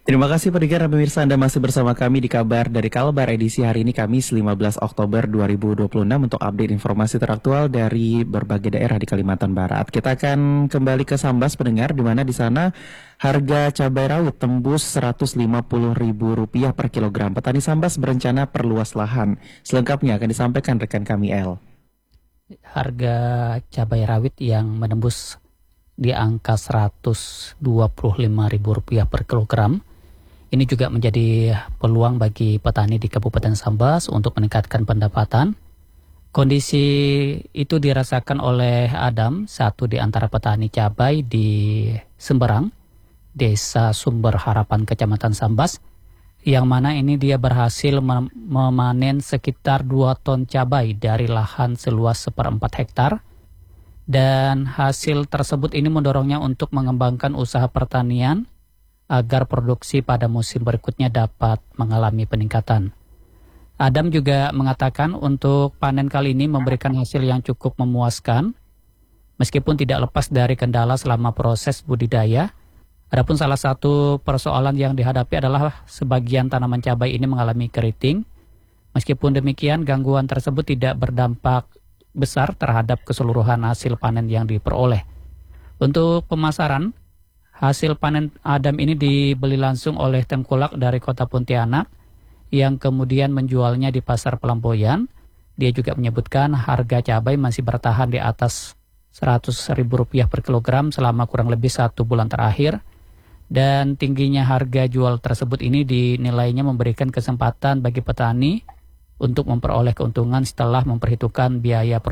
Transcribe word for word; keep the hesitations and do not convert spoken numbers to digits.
Terima kasih pendengar dan pemirsa, Anda masih bersama kami di Kabar dari Kalbar edisi hari ini Kamis lima belas Oktober dua ribu dua puluh enam untuk update informasi teraktual dari berbagai daerah di Kalimantan Barat. Kita akan kembali ke Sambas pendengar, di mana di sana harga cabai rawit tembus seratus lima puluh ribu rupiah per kilogram. Petani Sambas berencana perluas lahan. Selengkapnya akan disampaikan rekan kami El. Harga cabai rawit yang menembus di angka seratus dua puluh lima ribu rupiah per kilogram. Ini juga menjadi peluang bagi petani di Kabupaten Sambas untuk meningkatkan pendapatan. Kondisi itu dirasakan oleh Adam, satu di antara petani cabai di Semberang, Desa Sumber Harapan, Kecamatan Sambas, yang mana ini dia berhasil mem- memanen sekitar dua ton cabai dari lahan seluas seperempat hektar. Dan hasil tersebut ini mendorongnya untuk mengembangkan usaha pertanian agar produksi pada musim berikutnya dapat mengalami peningkatan. Adam juga mengatakan untuk panen kali ini memberikan hasil yang cukup memuaskan, meskipun tidak lepas dari kendala selama proses budidaya. Adapun salah satu persoalan yang dihadapi adalah sebagian tanaman cabai ini mengalami keriting. Meskipun demikian, gangguan tersebut tidak berdampak besar terhadap keseluruhan hasil panen yang diperoleh. Untuk pemasaran, hasil panen Adam ini dibeli langsung oleh tengkulak dari kota Pontianak yang kemudian menjualnya di pasar Pelamboyan. Dia juga menyebutkan harga cabai masih bertahan di atas seratus ribu rupiah per kilogram selama kurang lebih satu bulan terakhir. Dan tingginya harga jual tersebut ini dinilainya memberikan kesempatan bagi petani untuk memperoleh keuntungan setelah memperhitungkan biaya